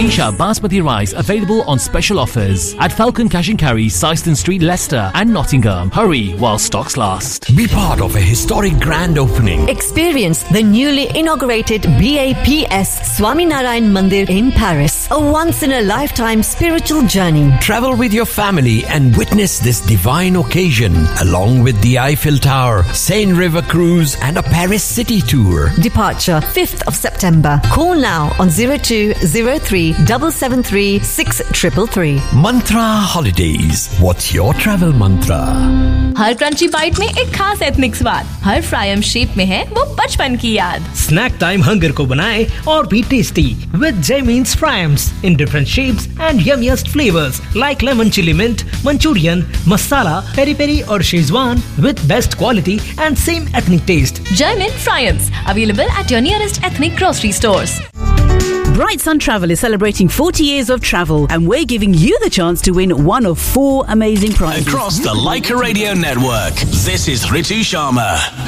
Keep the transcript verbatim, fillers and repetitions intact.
Odisha Basmati rice available on special offers at Falcon Cash and Carry, Syston Street, Leicester and Nottingham. Hurry while stocks last. Be part of a historic grand opening. Experience the newly inaugurated B A P S Swaminarayan Mandir in Paris. A once-in-a-lifetime spiritual journey. Travel with your family and witness this divine occasion along with the Eiffel Tower, Seine River Cruise and a Paris city tour. Departure fifth of September. Call now on zero two zero three seven seven three six three three. Mantra Holidays. What's your travel mantra? Her crunchy bite में एक खास ethnic स्वाद, हर fryum shape में है वो बचपन की याद. स्नैक टाइम हंगर को बनाए और भी tasty with Jaimin's Fryams in different shapes and yummiest flavors like lemon chili mint, Manchurian, masala, peri peri और Szechuan with best quality and same ethnic taste. Jaimin Fryams available at your nearest ethnic grocery stores. Bright Sun Travel is celebrating forty years of travel and we're giving you the chance to win one of four amazing prizes. Across the Leica Radio Network, this is Ritu Sharma.